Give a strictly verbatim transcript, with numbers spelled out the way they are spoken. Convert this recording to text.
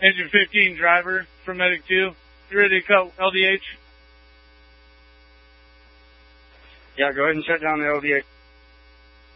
Engine fifteen driver from Medic two. You ready to cut L D H? Yeah, go ahead and shut down the L D H.